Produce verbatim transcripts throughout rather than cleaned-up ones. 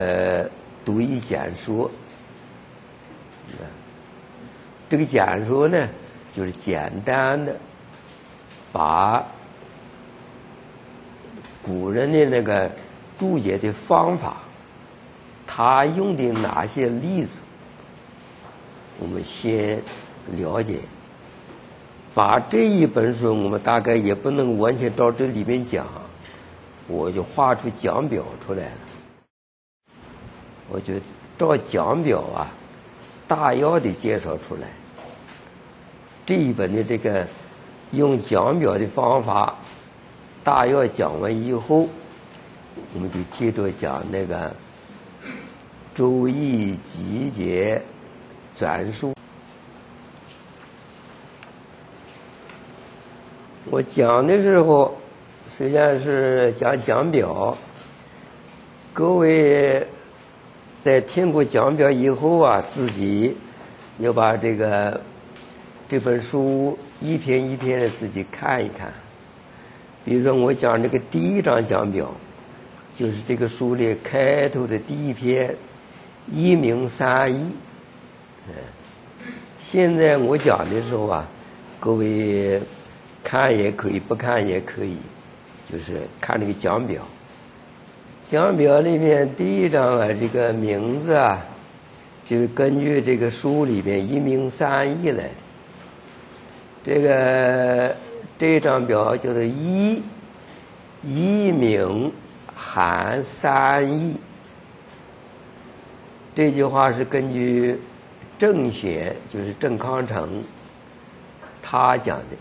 呃，读一简说。这个简说呢，就是简单的把古人的那个注解的方法，他用的哪些例子，我们先了解。把这一本书，我们大概也不能完全照这里面讲，我就画出讲表出来了。我就照讲表啊，大要的介绍出来。这一本的这个用讲表的方法，大要讲完以后，我们就接着讲那个《周易集解篆书》。我讲的时候，虽然是讲讲表，各位在听过讲表以后啊，自己要把这个这本书一篇一篇的自己看一看。比如说我讲这个第一章讲表，就是这个书里开头的第一篇一明三义。现在我讲的时候啊，各位看也可以，不看也可以，就是看这个讲表。讲表里面第一章啊，这个名字啊，就根据这个书里面一明三义来的。这个这张表叫做一一明含三义。这句话是根据郑玄，就是郑康成，他讲的。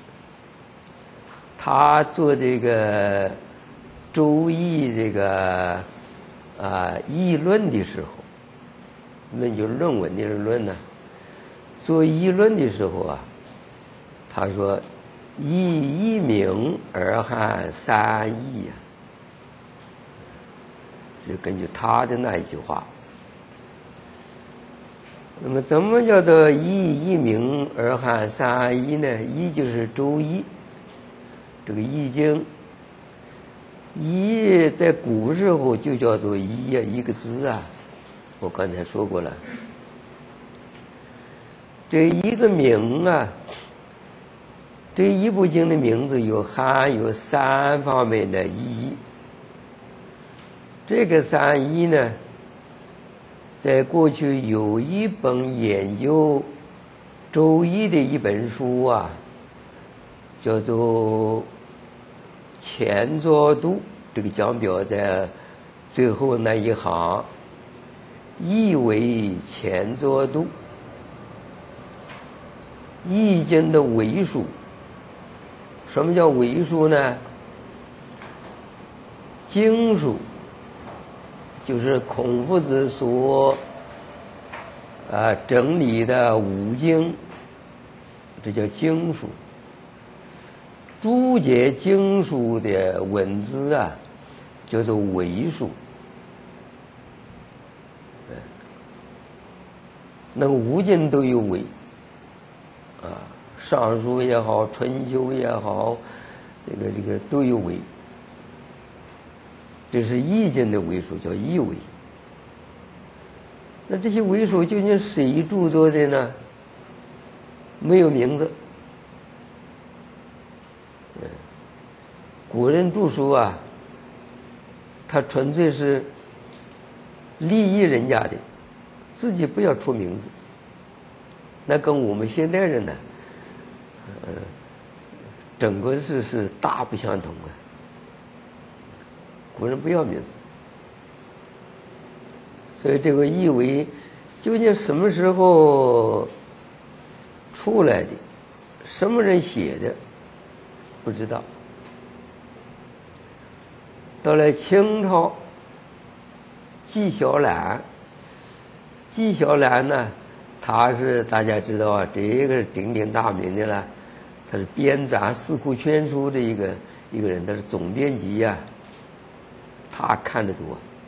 他做这个周易这个啊议论的时候，论就是论文的论呢。做议论的时候啊，他说一一明而含三义啊，就根据他的那一句话。那么怎么叫做一一明而含三义呢？一就是周易。这个易经，易在古时候就叫做易啊，一个字啊，我刚才说过了。这一个名啊，这一部经的名字有含有三方面的意义。这个三义呢，在过去有一本研究周易的一本书啊，叫做前作度，这个讲表在最后那一行，易为前作度。易经的为数，什么叫为数呢？经数就是孔夫子所啊整理的五经，这叫经数。注解经书的文字啊，叫做为数。那个五经都有为啊，尚书也好，春秋也好，这个这个都有为。这是易经的为数，叫易为。那这些为数究竟谁著作的呢？没有名字。古人著书啊，他纯粹是利益人家的，自己不要出名字。那跟我们现代人呢，呃，整个是是大不相同啊。古人不要名字，所以这个易为究竟什么时候出来的，什么人写的，不知道。到了清朝，纪晓岚，纪晓岚呢，他是大家知道啊，这个是鼎鼎大名的了，他是编纂《四库全书》的一个一个人，他是总编辑呀、啊，他看得多，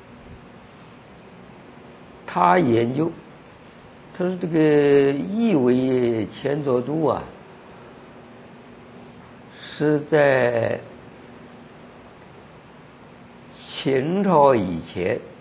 他研究，他说这个易为前作度啊，是在秦朝以前